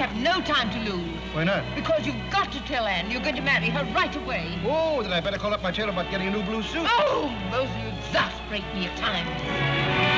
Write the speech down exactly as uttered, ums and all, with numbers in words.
have no time to lose. Why not? Because you've got to tell Anne you're going to marry her right away. Oh, then I better call up my tailor about getting a new blue suit. Oh, those you exasperate me at times.